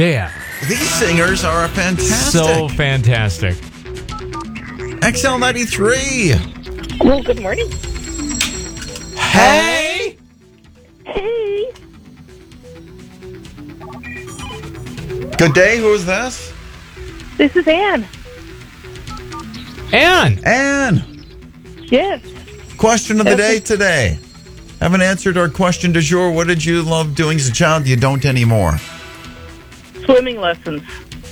Yeah. These singers are fantastic. So fantastic. XL93. Well, good morning. Hey! Hey. Good day. Who is this? This is Ann. Ann! Ann. Yes. Question of the day today. Haven't answered our question du jour. What did you love doing as a child you don't anymore? Swimming lessons.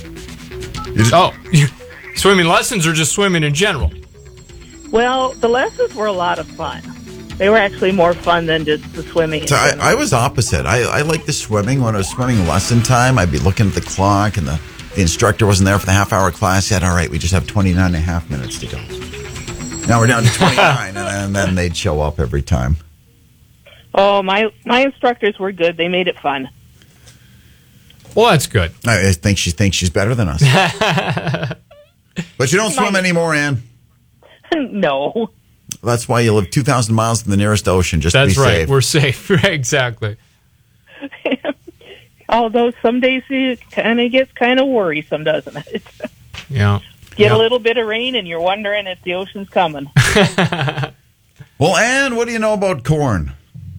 Swimming lessons or just swimming in general? Well, the lessons were a lot of fun. They were actually more fun than just the swimming. So I was opposite. I liked the swimming. When it was swimming lesson time, I'd be looking at the clock, and the instructor wasn't there for the half-hour class yet. All right, we just have 29 and a half minutes to go. Now we're down to 29, and then they'd show up every time. Oh, my instructors were good. They made it fun. Well, that's good. I think she thinks she's better than us. But you don't swim anymore, Ann. No. That's why you live 2,000 miles from the nearest ocean, just to be That's right. safe. We're safe. Right, exactly. Although some days it kind of gets kind of worrisome, doesn't it? Yeah. Get a little bit of rain and you're wondering if the ocean's coming. Well, Ann, what do you know about corn?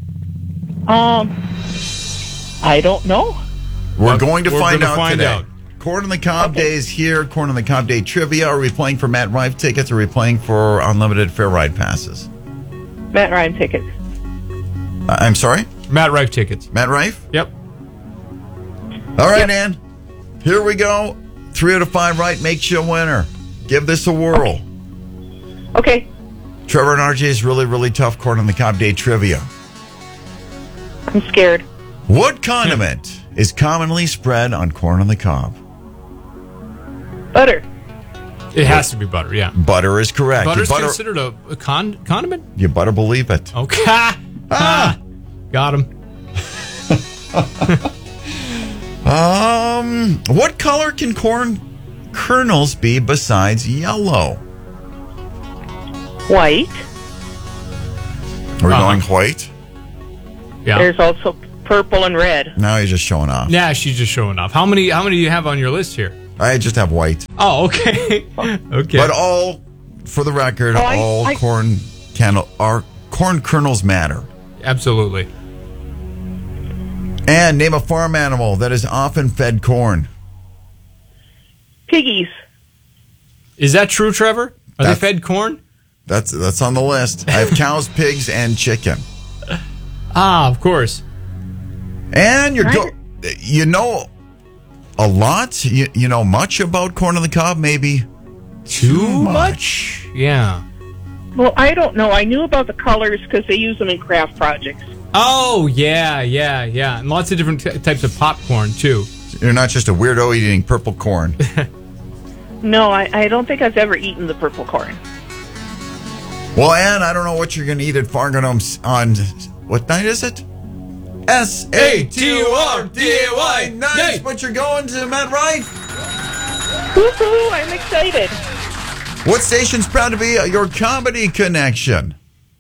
I don't know. We're going to find gonna out find today. out. Corn on the Cob Day is here. Corn on the Cob Day trivia. Are we playing for Matt Rife tickets, or are we playing for unlimited fair ride passes? Matt Ryan tickets. I'm sorry? Matt Rife tickets. Matt Rife? Yep. All right, Ann. Here we go. 3 out of 5 right makes you a winner. Give this a whirl. Okay. Trevor and RJ's really, really tough Corn on the Cob Day trivia. I'm scared. What condiment is commonly spread on corn on the cob? Butter. It has to be butter, yeah. Butter is correct. Butter's considered a condiment? You better believe it. Okay. Got him. What color can corn kernels be besides yellow? White. Are we going white? Yeah. There's also purple and red. Now you're just showing off. Yeah, she's just showing off. How many do you have on your list here? I just have white. Oh, okay. Okay. But all, for the record, corn kernels matter. Absolutely. And name a farm animal that is often fed corn. Piggies. Is that true, Trevor? Are they fed corn? That's on the list. I have cows, pigs, and chicken. Of course. And you know a lot. You know much about corn on the cob. Maybe too much. Yeah. Well, I don't know. I knew about the colors because they use them in craft projects. Oh, yeah. And lots of different types of popcorn, too. You're not just a weirdo eating purple corn. No, I don't think I've ever eaten the purple corn. Well, Ann, I don't know what you're going to eat at Fargonoms on, what night is it? SATURDAY night, but you're going to Matt Rife. Woohoo, I'm excited. What station's proud to be your comedy connection?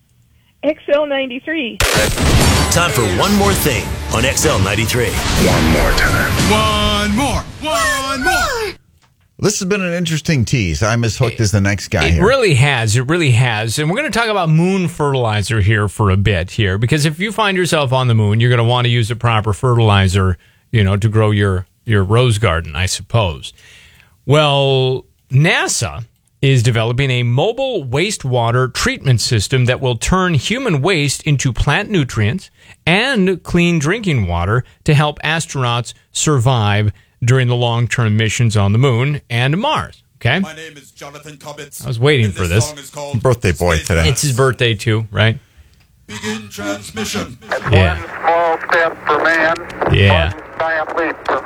XL93. Time for one more thing on XL93. One more time. One more. This has been an interesting tease. I'm as hooked as the next guy here. It really has. And we're going to talk about moon fertilizer here for a bit here, because if you find yourself on the moon, you're going to want to use the proper fertilizer, to grow your rose garden, I suppose. Well, NASA is developing a mobile wastewater treatment system that will turn human waste into plant nutrients and clean drinking water to help astronauts survive during the long-term missions on the moon and Mars. Okay? My name is Jonathan Cobbets. I was waiting for this. Song is called Birthday boy today. It's his birthday, too, right? Begin transmission. Yeah. One small step for man. Yeah. One giant leap for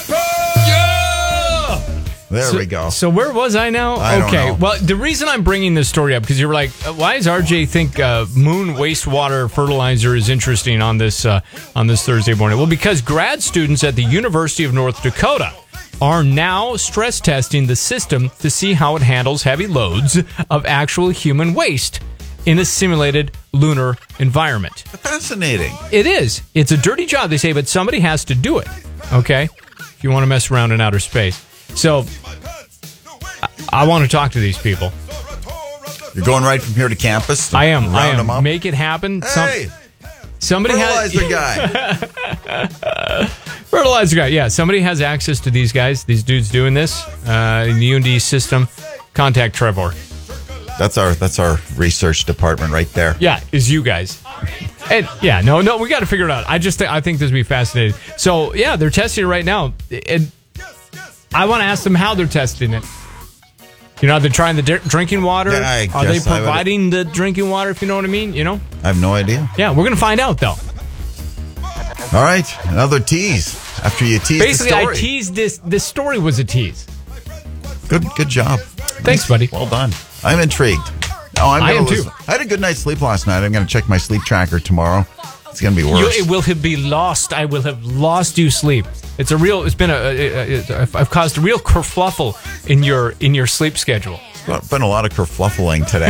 There we go. So where was I now? I don't know. Well, the reason I'm bringing this story up, because you were like, why does RJ think moon wastewater fertilizer is interesting on this Thursday morning? Well, because grad students at the University of North Dakota are now stress testing the system to see how it handles heavy loads of actual human waste in a simulated lunar environment. Fascinating. It is. It's a dirty job, they say, but somebody has to do it. Okay? if you want to mess around in outer space. So I want to talk to these people. You're going right from here to campus? I am. Round them up? Make it happen. Hey, somebody fertilizer guy. Fertilizer guy. Yeah, somebody has access to these guys, these dudes doing this in the UND system. Contact Trevor. That's our research department right there. Yeah, is you guys. And yeah, no, we got to figure it out. I think this would be fascinating. So yeah, they're testing it right now. And I want to ask them how they're testing it. You know, they're trying the drinking water. Yeah, Are they providing the drinking water, if you know what I mean? You know? I have no idea. Yeah, we're going to find out, though. All right, another tease. After you tease Basically, the story. I teased this. This story was a tease. Good job. Thanks, buddy. Well done. I'm intrigued. Oh, I am too. I had a good night's sleep last night. I'm going to check my sleep tracker tomorrow. It's going to be worse. It will be lost. I will have lost you sleep. It's been I've caused a real kerfluffle in your sleep schedule. It's been a lot of kerfluffling today.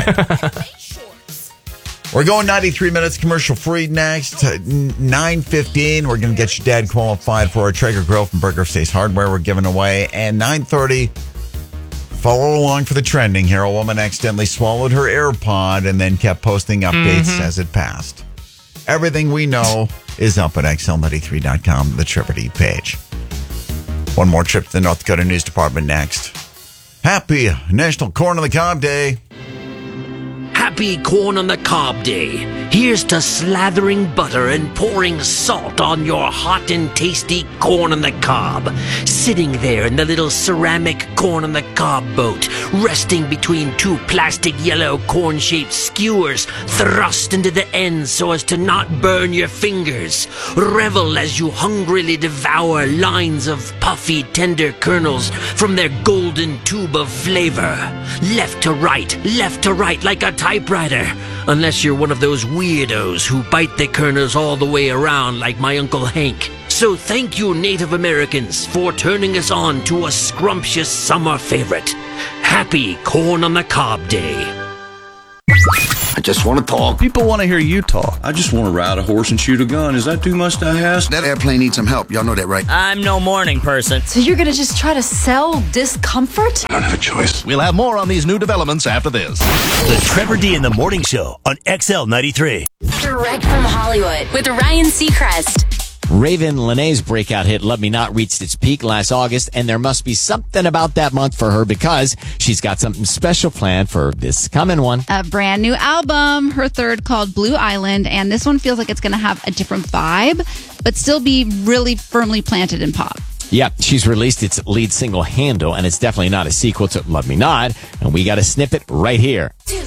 We're going 93 minutes commercial free next. 9:15, we're going to get your dad qualified for our Traeger grill from Burger Face Hardware we're giving away. And 9:30, follow along for the trending here. A woman accidentally swallowed her AirPod and then kept posting updates as it passed. Everything we know is up at XL93.com, the Trevor D page. One more trip to the North Dakota News Department next. Happy National Corn on the Cob Day. Happy Corn on the Cob Day. Here's to slathering butter and pouring salt on your hot and tasty corn on the cob. Sitting there in the little ceramic corn on the cob boat, resting between two plastic yellow corn-shaped skewers thrust into the ends so as to not burn your fingers. Revel as you hungrily devour lines of puffy, tender kernels from their golden tube of flavor. Left to right, like a typewriter. Unless you're one of those weirdos who bite the kernels all the way around like my Uncle Hank. So thank you, Native Americans, for turning us on to a scrumptious summer favorite. Happy Corn on the Cob Day. I just want to talk. People want to hear you talk. I just want to ride a horse and shoot a gun. Is that too much to ask? That airplane needs some help. Y'all know that, right? I'm no morning person. So you're going to just try to sell discomfort? I don't have a choice. We'll have more on these new developments after this. The Trevor D in the Morning Show on XL 93. Direct from Hollywood with Ryan Seacrest. Raven Lenae's breakout hit Love Me Not reached its peak last August, and there must be something about that month for her because she's got something special planned for this coming one. A brand new album, her third, called Blue Island, and this one feels like it's going to have a different vibe, but still be really firmly planted in pop. Yep, she's released its lead single, Handle, and it's definitely not a sequel to Love Me Not, and we got a snippet right here. 2,